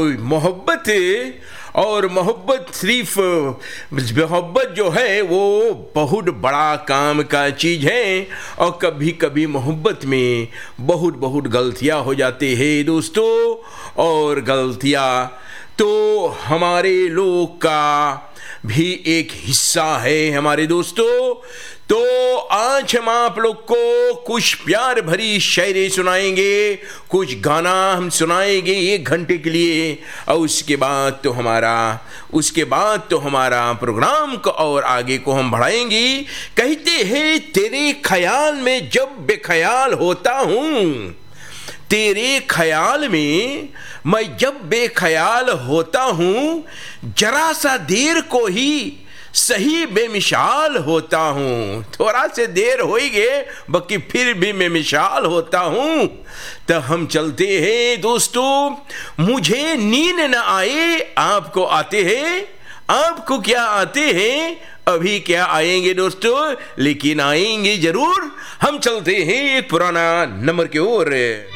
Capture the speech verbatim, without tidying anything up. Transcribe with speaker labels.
Speaker 1: मोहब्बत और मोहब्बत सिर्फ मोहब्बत जो है वो बहुत बड़ा काम का चीज़ है और कभी कभी मोहब्बत में बहुत बहुत गलतियां हो जाती है दोस्तों। और गलतियां तो हमारे लोग का भी एक हिस्सा है हमारे दोस्तों। तो आज हम आप लोग को कुछ प्यार भरी शायरी सुनाएंगे, कुछ गाना हम सुनाएंगे एक घंटे के लिए और उसके बाद तो हमारा उसके बाद तो हमारा प्रोग्राम को और आगे को हम बढ़ाएंगे। कहते हैं तेरे ख्याल में जब बेख्याल होता हूँ, तेरे ख्याल में मैं जब बेख्याल होता हूँ, जरा सा देर को ही सही बेमिसाल होता हूँ। थोड़ा से देर हो ही गए बाकी फिर भी मैं मिसाल होता हूँ। तो हम चलते हैं दोस्तों। मुझे नींद न आए आपको आते हैं, आपको क्या आते हैं अभी क्या आएंगे दोस्तों, लेकिन आएंगे जरूर। हम चलते हैं एक पुराना नंबर की ओर।